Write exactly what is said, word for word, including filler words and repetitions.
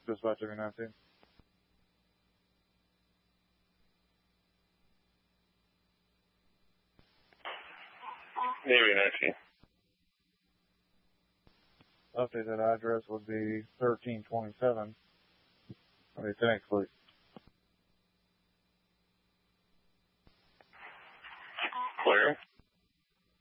Dispatch every nineteen. Navy nineteen. Updated address would be thirteen twenty-seven. I mean, thanks, please.